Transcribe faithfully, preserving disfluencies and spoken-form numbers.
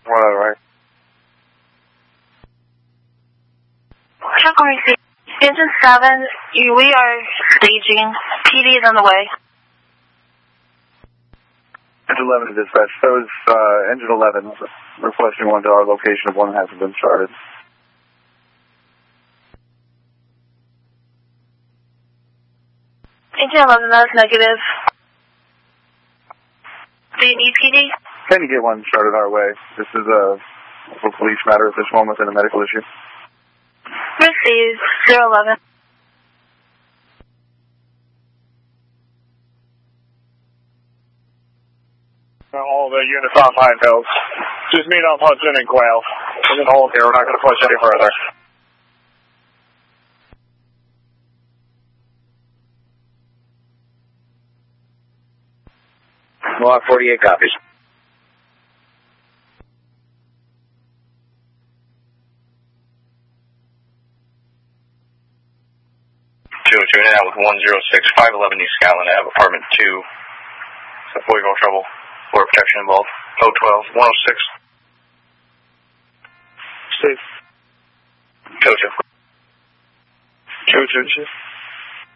Right, right. Check on receipt. Engine seven, we are staging. P D is on the way. Engine eleven to dispatch. That was uh, Engine eleven requesting one to our location if one hasn't been started. Engine eleven, that's negative. Do you need P D? Can you get one started our way? This is a, a police matter at this moment and a medical issue. Received. zero eleven. All the units on Pine Hills. Just meet on Hudson and Quail. We're going to hold here. We're not going to push any further. Block forty-eight copies. two oh two in and out with one oh six, five eleven East Skyland Ave, apartment two. Boy, go trouble. Floor protection involved. oh twelve, one oh six. Safe. Jojo. Jojo.